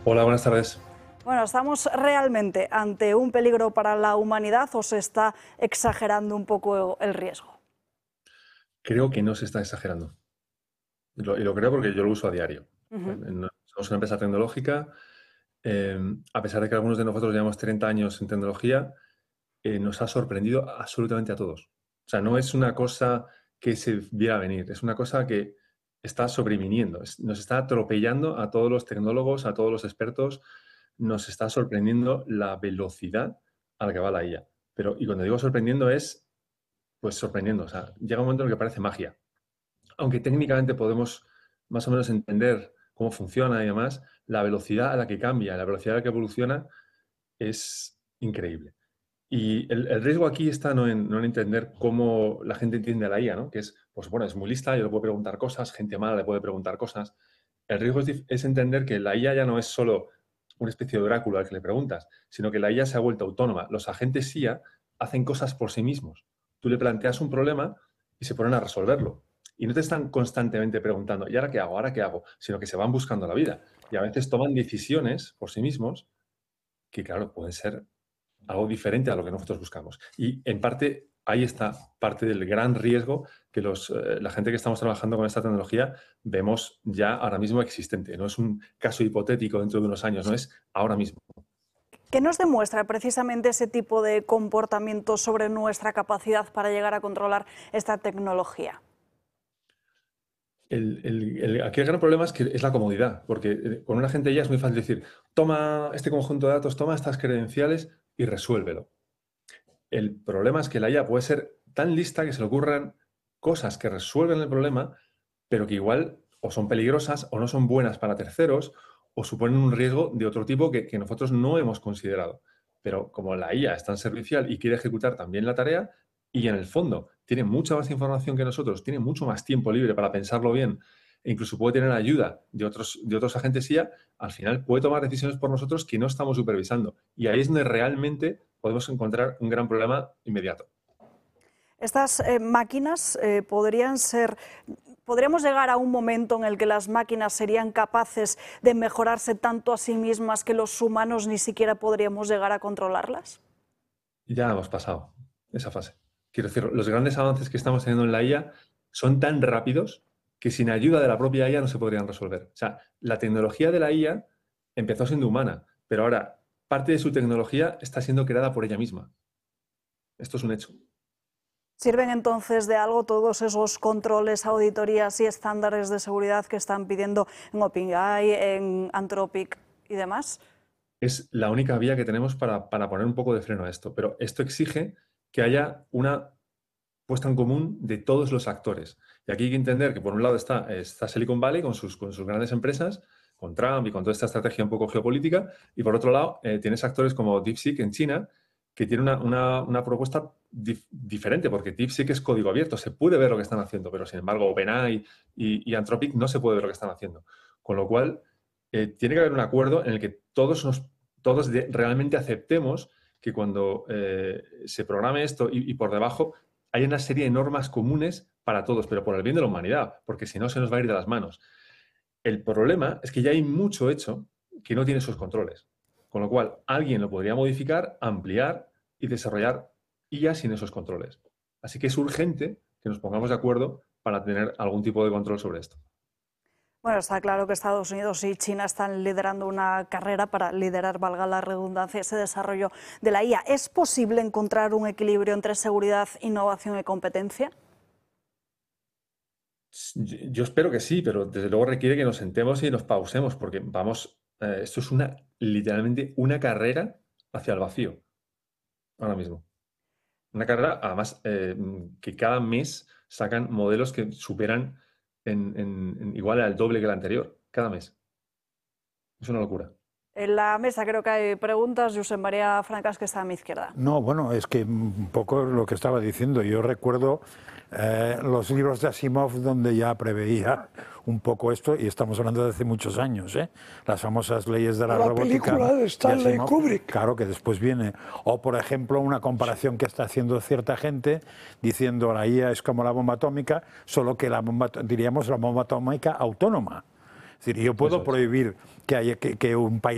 Hola, buenas tardes. Bueno, ¿estamos realmente ante un peligro para la humanidad o se está exagerando un poco el riesgo? Creo que no se está exagerando. Y lo creo porque yo lo uso a diario. Ujú. Somos una empresa tecnológica. A pesar de que algunos de nosotros llevamos 30 años en tecnología, nos ha sorprendido absolutamente a todos. O sea, no es una cosa que se viera venir, es una cosa que está sobreviniendo. Nos está atropellando a todos los tecnólogos, a todos los expertos. Nos está sorprendiendo la velocidad a la que va la IA. Y cuando digo sorprendiendo es, pues sorprendiendo. O sea, llega un momento en el que parece magia. Aunque técnicamente podemos más o menos entender cómo funciona y demás, la velocidad a la que cambia, la velocidad a la que evoluciona es increíble. Y el riesgo aquí está no en entender cómo la gente entiende a la IA, ¿no? Que es, pues bueno, es muy lista, yo le puedo preguntar cosas, gente mala le puede preguntar cosas. El riesgo es entender que la IA ya no es solo una especie de oráculo al que le preguntas, sino que la IA se ha vuelto autónoma. Los agentes IA hacen cosas por sí mismos. Tú le planteas un problema y se ponen a resolverlo. Y no te están constantemente preguntando, ¿y ahora qué hago? ¿Ahora qué hago? Sino que se van buscando la vida. Y a veces toman decisiones por sí mismos que, claro, pueden ser algo diferente a lo que nosotros buscamos. Y en parte, ahí está parte del gran riesgo que la gente que estamos trabajando con esta tecnología vemos ya ahora mismo existente. No es un caso hipotético dentro de unos años, no es ahora mismo. ¿Qué nos demuestra precisamente ese tipo de comportamiento sobre nuestra capacidad para llegar a controlar esta tecnología? Aquí el gran problema es que es la comodidad, porque con una gente ya es muy fácil decir, toma este conjunto de datos, toma estas credenciales y resuélvelo. El problema es que la IA puede ser tan lista que se le ocurran cosas que resuelven el problema, pero que igual o son peligrosas o no son buenas para terceros o suponen un riesgo de otro tipo que nosotros no hemos considerado. Pero como la IA es tan servicial y quiere ejecutar también la tarea, y en el fondo tiene mucha más información que nosotros, tiene mucho más tiempo libre para pensarlo bien, e incluso puede tener ayuda de otros agentes IA, al final puede tomar decisiones por nosotros que no estamos supervisando. Y ahí es donde realmente podemos encontrar un gran problema inmediato. Estas máquinas podríamos llegar a un momento en el que las máquinas serían capaces de mejorarse tanto a sí mismas que los humanos ni siquiera podríamos llegar a controlarlas. Ya hemos pasado esa fase. Quiero decir, los grandes avances que estamos teniendo en la IA son tan rápidos que sin ayuda de la propia IA no se podrían resolver. O sea, la tecnología de la IA empezó siendo humana, pero ahora parte de su tecnología está siendo creada por ella misma. Esto es un hecho. ¿Sirven entonces de algo todos esos controles, auditorías y estándares de seguridad que están pidiendo en OpenAI, en Anthropic y demás? Es la única vía que tenemos para poner un poco de freno a esto, pero esto exige que haya una puesta en común de todos los actores. Y aquí hay que entender que por un lado está Silicon Valley con sus grandes empresas, con Trump y con toda esta estrategia un poco geopolítica, y por otro lado tienes actores como DeepSeek en China, que tiene una propuesta diferente, porque DeepSeek es código abierto, se puede ver lo que están haciendo, pero sin embargo OpenAI y Anthropic no se puede ver lo que están haciendo. Con lo cual, tiene que haber un acuerdo en el que todos realmente aceptemos que cuando se programe esto y por debajo hay una serie de normas comunes para todos, pero por el bien de la humanidad, porque si no se nos va a ir de las manos. El problema es que ya hay mucho hecho que no tiene esos controles, con lo cual alguien lo podría modificar, ampliar y desarrollar IA sin esos controles. Así que es urgente que nos pongamos de acuerdo para tener algún tipo de control sobre esto. Bueno, está claro que Estados Unidos y China están liderando una carrera para liderar, valga la redundancia, ese desarrollo de la IA. ¿Es posible encontrar un equilibrio entre seguridad, innovación y competencia? Yo espero que sí, pero desde luego requiere que nos sentemos y nos pausemos, porque esto es literalmente una carrera hacia el vacío, ahora mismo. Una carrera, además, que cada mes sacan modelos que superan igual al doble que el anterior, cada mes. Es una locura. En la mesa creo que hay preguntas. Josep María Francas, que está a mi izquierda. No, bueno, es que un poco lo que estaba diciendo. Yo recuerdo los libros de Asimov donde ya preveía un poco esto, y estamos hablando de hace muchos años, ¿eh? Las famosas leyes de la robótica. La película de Stanley Asimov, Kubrick. claro, que después viene. O, por ejemplo, una comparación que está haciendo cierta gente diciendo la IA es como la bomba atómica, solo que diríamos la bomba atómica autónoma. Es decir, yo puedo prohibir que un país